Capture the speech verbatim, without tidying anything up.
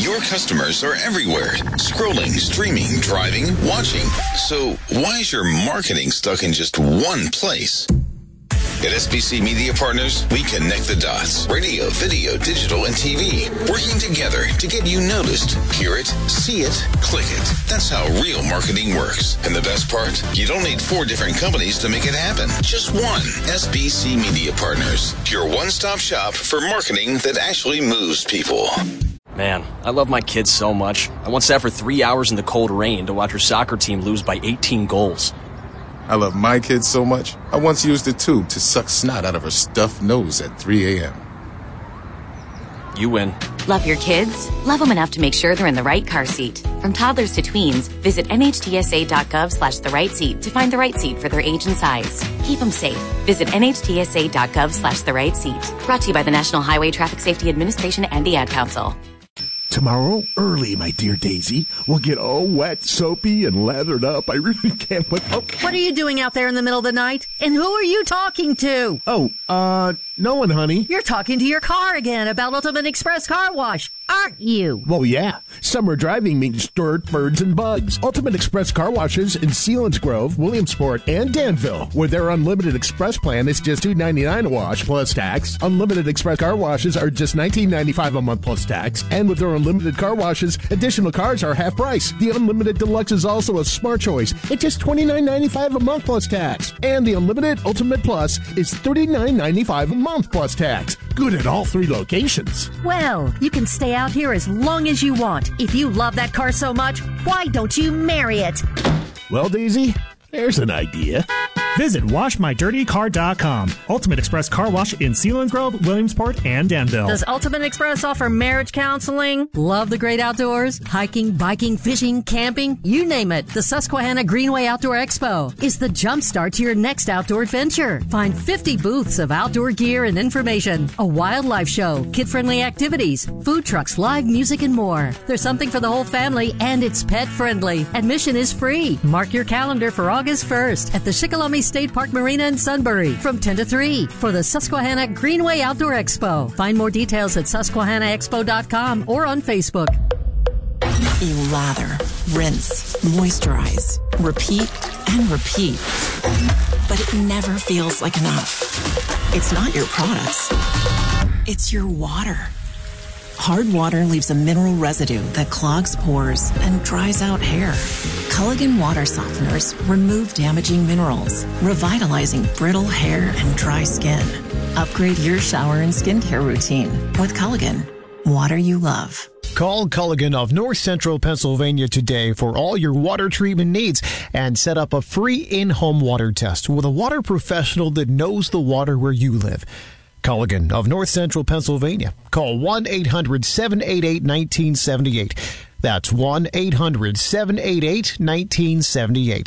Your customers are everywhere. Scrolling, streaming, driving, watching. So why is your marketing stuck in just one place? At S B C Media Partners, we connect the dots. Radio, video, digital, and T V. Working together to get you noticed. Hear it, see it, click it. That's how real marketing works. And the best part? You don't need four different companies to make it happen. Just one. S B C Media Partners. Your one-stop shop for marketing that actually moves people. Man, I love my kids so much. I once sat for three hours in the cold rain to watch her soccer team lose by eighteen goals. I love my kids so much, I once used a tube to suck snot out of her stuffed nose at three a.m. You win. Love your kids? Love them enough to make sure they're in the right car seat. From toddlers to tweens, visit nhtsa.gov slash the right seat to find the right seat for their age and size. Keep them safe. Visit nhtsa.gov slash the right seat. Brought to you by the National Highway Traffic Safety Administration and the Ad Council. Tomorrow, early, my dear Daisy, we'll get all wet, soapy, and lathered up. I really can't wait. Oh. What are you doing out there in the middle of the night? And who are you talking to? Oh, uh, no one, honey. You're talking to your car again about Ultimate Express Car Wash, aren't you? Well, yeah. Summer driving means dirt, birds, and bugs. Ultimate Express Car Washes in Selinsgrove, Williamsport, and Danville, where their unlimited express plan is just two dollars and ninety-nine cents a wash plus tax. Unlimited Express Car Washes are just nineteen dollars and ninety-five cents a month plus tax. And with their unlimited car washes, additional cars are half price. The Unlimited Deluxe is also a smart choice at just twenty-nine dollars and ninety-five cents a month plus tax. And the Unlimited Ultimate Plus is thirty-nine dollars and ninety-five cents a month plus tax. Good at all three locations. Well, you can stay out here as long as you want. If you love that car so much, why don't you marry it? Well, Daisy, there's an idea. Visit wash my dirty car dot com. Ultimate Express Car Wash in Selinsgrove, Williamsport, and Danville. Does Ultimate Express offer marriage counseling? Love the great outdoors? Hiking, biking, fishing, camping? You name it. The Susquehanna Greenway Outdoor Expo is the jumpstart to your next outdoor adventure. Find fifty booths of outdoor gear and information, a wildlife show, kid-friendly activities, food trucks, live music, and more. There's something for the whole family, and it's pet-friendly. Admission is free. Mark your calendar for August first at the Shikellamy State Park Marina in Sunbury from ten to three for the Susquehanna Greenway Outdoor Expo. Find more details at susquehanna expo dot com or on Facebook. You lather, rinse, moisturize, repeat, and repeat. But it never feels like enough. It's not your products. It's your water. Hard water leaves a mineral residue that clogs pores and dries out hair. Culligan water softeners remove damaging minerals, revitalizing brittle hair and dry skin. Upgrade your shower and skincare routine with Culligan. Water you love. Call Culligan of North Central Pennsylvania today for all your water treatment needs and set up a free in-home water test with a water professional that knows the water where you live. Culligan of North Central Pennsylvania. Call one eight hundred seven eight eight one nine seven eight. That's one eight hundred seven eight eight one nine seven eight.